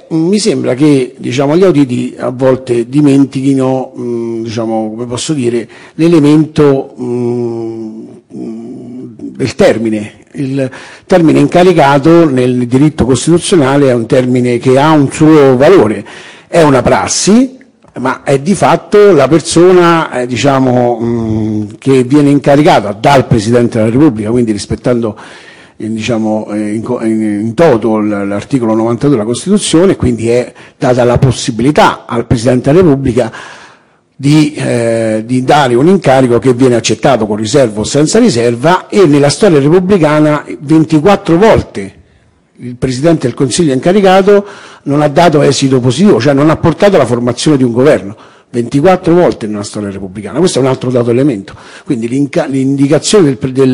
mi sembra che, diciamo, gli auditi a volte dimentichino, diciamo, come posso dire, l'elemento del termine. Il termine incaricato nel diritto costituzionale è un termine che ha un suo valore, è una prassi, ma è di fatto la persona, diciamo, che viene incaricata dal Presidente della Repubblica, quindi rispettando, diciamo, in toto l'articolo 92 della Costituzione, quindi è data la possibilità al Presidente della Repubblica di dare un incarico che viene accettato con riserva o senza riserva, e nella storia repubblicana 24 volte il Presidente del Consiglio incaricato non ha dato esito positivo, cioè non ha portato alla formazione di un governo. 24 volte nella storia repubblicana, questo è un altro dato elemento. Quindi l'indicazione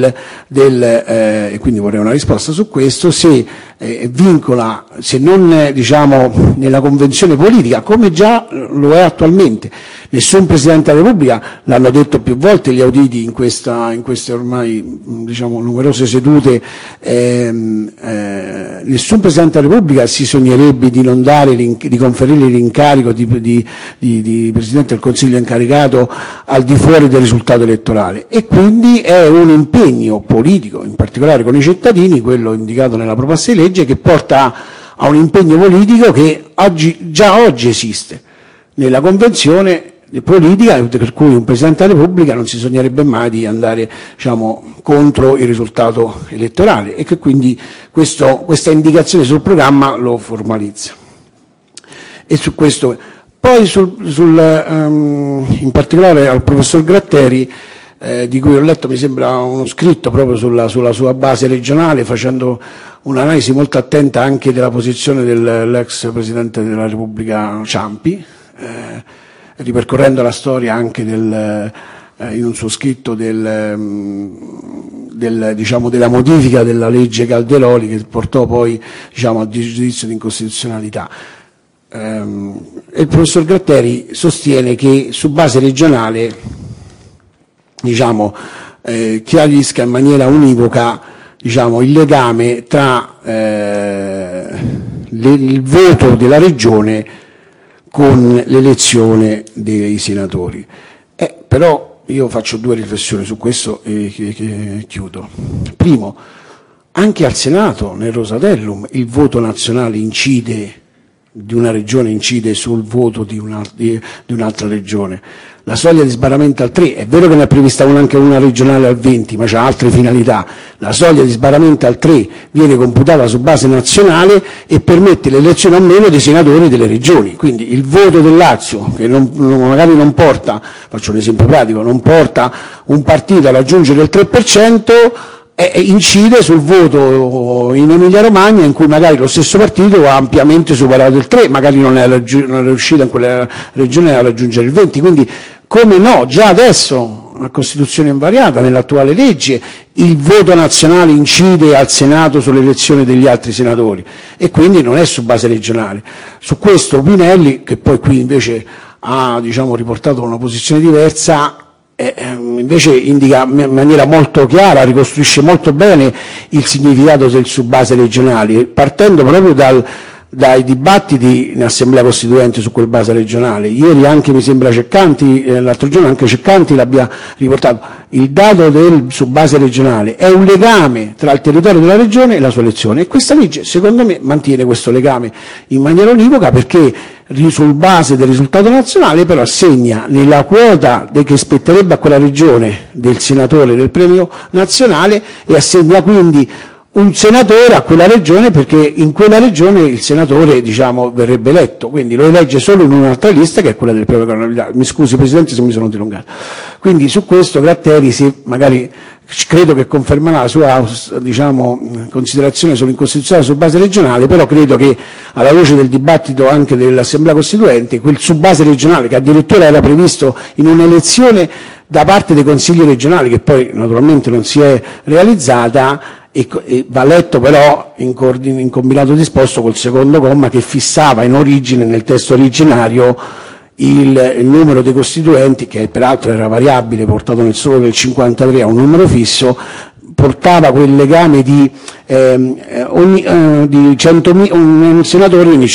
e quindi vorrei una risposta su questo, se vincola, se non, diciamo, nella convenzione politica, come già lo è attualmente. Nessun Presidente della Repubblica, l'hanno detto più volte gli auditi in queste ormai, diciamo, numerose sedute, nessun Presidente della Repubblica si sognerebbe di non dare, di conferire l'incarico di Presidente del Consiglio incaricato al di fuori del risultato elettorale, e quindi è un impegno politico, in particolare con i cittadini, quello indicato nella proposta di legge, che porta a un impegno politico che già oggi esiste nella convenzione politica, per cui un Presidente della Repubblica non si sognerebbe mai di andare, diciamo, contro il risultato elettorale, e che quindi questa indicazione sul programma lo formalizza. E su questo, poi in particolare al professor Gratteri, di cui ho letto, mi sembra, uno scritto proprio sulla sua base regionale, facendo un'analisi molto attenta anche della posizione dell'ex Presidente della Repubblica Ciampi, ripercorrendo la storia anche in un suo scritto diciamo, della modifica della legge Calderoli, che portò poi, diciamo, al giudizio di incostituzionalità. E il professor Gratteri sostiene che su base regionale, diciamo, chiarisca in maniera univoca, diciamo, il legame tra il voto della regione con l'elezione dei senatori. Però io faccio due riflessioni su questo e chiudo. Primo, anche al Senato, nel Rosatellum, il voto nazionale di una regione incide sul voto di un'altra regione. La soglia di sbarramento al 3, è vero che ne è prevista anche una regionale al 20, ma c'ha altre finalità. La soglia di sbarramento al 3 viene computata su base nazionale e permette l'elezione o meno dei senatori delle regioni. Quindi il voto del Lazio, che magari non porta, faccio un esempio pratico, non porta un partito a raggiungere il 3%, incide sul voto in Emilia Romagna, in cui magari lo stesso partito ha ampiamente superato il 3, magari non è riuscito in quella regione a raggiungere il 20, quindi come no, già adesso, a Costituzione invariata, nell'attuale legge, il voto nazionale incide al Senato sull'elezione degli altri senatori, e quindi non è su base regionale. Su questo Pinelli, che poi qui invece ha, diciamo, riportato una posizione diversa, invece indica in maniera molto chiara, ricostruisce molto bene il significato del su base regionali, partendo proprio dai dibattiti in Assemblea Costituente su quel base regionale. Ieri anche, mi sembra, Ceccanti, l'altro giorno anche Ceccanti l'abbia riportato. Il dato del su base regionale è un legame tra il territorio della regione e la sua elezione, e questa legge, secondo me, mantiene questo legame in maniera univoca, perché sul base del risultato nazionale però assegna nella quota che spetterebbe a quella regione del senatore del premio nazionale, e assegna quindi un senatore a quella regione, perché in quella regione il senatore, diciamo, verrebbe eletto, quindi lo elegge solo in un'altra lista, che è quella del premio coronavirale. Mi scusi Presidente se mi sono dilungato. Quindi su questo Gratteri, magari, credo che confermerà la sua, diciamo, considerazione sull'incostituzionalità su base regionale, però credo che, alla luce del dibattito anche dell'Assemblea Costituente, quel su base regionale, che addirittura era previsto in un'elezione da parte dei consigli regionali, che poi naturalmente non si è realizzata, e va letto però in combinato disposto col secondo comma, che fissava in origine, nel testo originario, il numero dei costituenti, che peraltro era variabile, portato nel solo del 53 a un numero fisso, portava quel legame di 100 senatori ogni